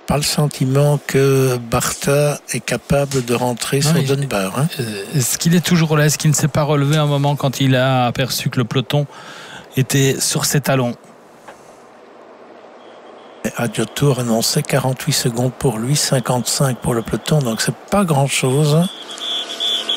pas le sentiment que Barta est capable de rentrer sur Dunbar. Hein. Est-ce qu'il est toujours là? Est-ce qu'il ne s'est pas relevé un moment quand il a aperçu que le peloton était sur ses talons? Adiotour annonçait 48 secondes pour lui, 55 pour le peloton, donc c'est pas grand-chose.